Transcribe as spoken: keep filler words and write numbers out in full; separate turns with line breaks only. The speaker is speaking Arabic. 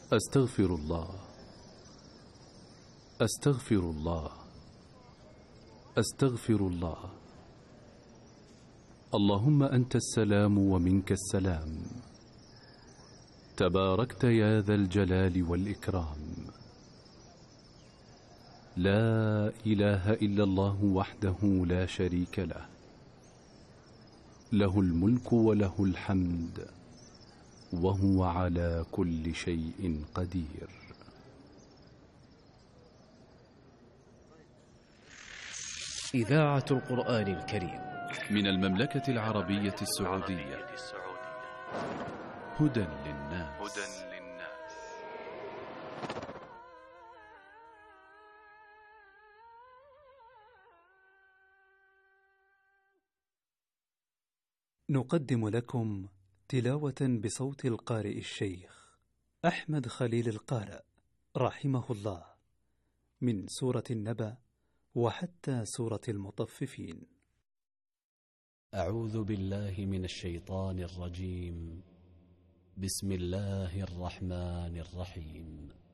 أستغفر الله، أستغفر الله، أستغفر الله. اللهم أنت السلام ومنك السلام، تباركت يا ذا الجلال والإكرام. لا إله إلا الله وحده لا شريك له، له الملك وله الحمد وهو على كل شيء قدير.
إذاعة القرآن الكريم
من المملكة العربية السعودية. هدى للناس.
نقدم لكم تلاوة بصوت القارئ الشيخ أحمد خليل القارئ رحمه الله من سورة النبأ وحتى سورة المطففين.
أعوذ بالله من الشيطان الرجيم. بسم الله الرحمن الرحيم.